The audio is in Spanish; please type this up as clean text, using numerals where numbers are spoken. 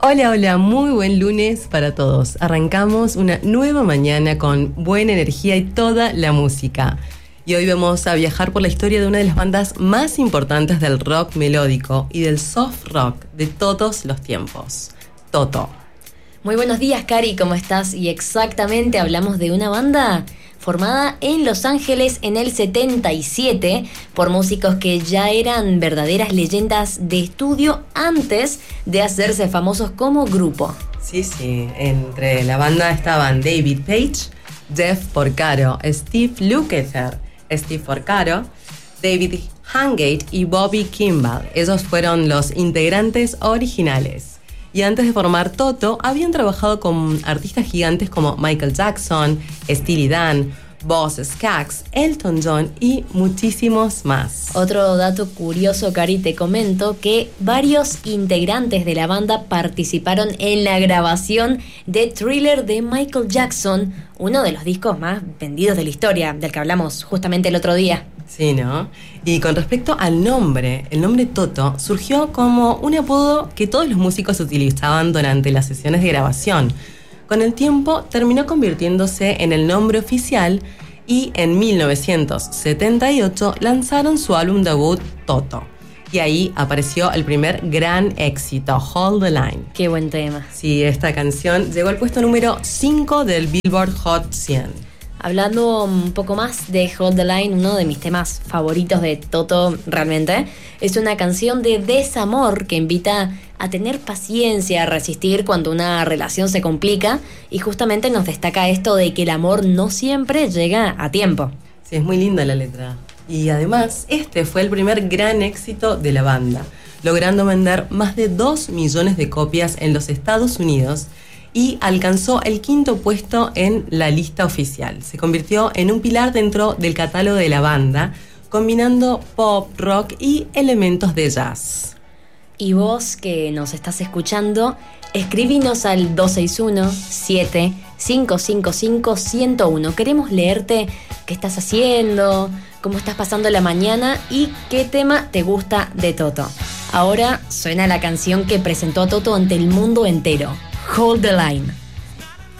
Hola, hola, muy buen lunes para todos. Arrancamos una nueva mañana con buena energía y toda la música. Y hoy vamos a viajar por la historia de una de las bandas más importantes del rock melódico y del soft rock de todos los tiempos, Toto. Muy buenos días, Cari, ¿cómo estás? Y exactamente hablamos de una banda formada en Los Ángeles en el 77 por músicos que ya eran verdaderas leyendas de estudio antes de hacerse famosos como grupo. Sí, entre la banda estaban David Paich, Jeff Porcaro, Steve Lukather, Steve Porcaro, David Hungate y Bobby Kimball. Esos fueron los integrantes originales. Y antes de formar Toto, habían trabajado con artistas gigantes como Michael Jackson, Steely Dan, Boz Scaggs, Elton John y muchísimos más. Otro dato curioso, Cari, te comento que varios integrantes de la banda participaron en la grabación de Thriller de Michael Jackson, uno de los discos más vendidos de la historia, del que hablamos justamente el otro día. Sí, ¿no? Y con respecto al nombre, el nombre Toto surgió como un apodo que todos los músicos utilizaban durante las sesiones de grabación. Con el tiempo terminó convirtiéndose en el nombre oficial y en 1978 lanzaron su álbum debut Toto. Y ahí apareció el primer gran éxito, Hold the Line. Qué buen tema. Sí, esta canción llegó al puesto número 5 del Billboard Hot 100. Hablando un poco más de Hold the Line, uno de mis temas favoritos de Toto realmente, es una canción de desamor que invita a tener paciencia, a resistir cuando una relación se complica, y justamente nos destaca esto de que el amor no siempre llega a tiempo. Sí, es muy linda la letra. Y además, este fue el primer gran éxito de la banda, logrando vender más de 2 millones de copias en los Estados Unidos y alcanzó el 5º puesto en la lista oficial. Se convirtió en un pilar dentro del catálogo de la banda, combinando pop, rock y elementos de jazz. Y vos que nos estás escuchando, escribinos al 261-7555-101. Queremos leerte qué estás haciendo, cómo estás pasando la mañana y qué tema te gusta de Toto. Ahora suena la canción que presentó a Toto ante el mundo entero, Hold the Line.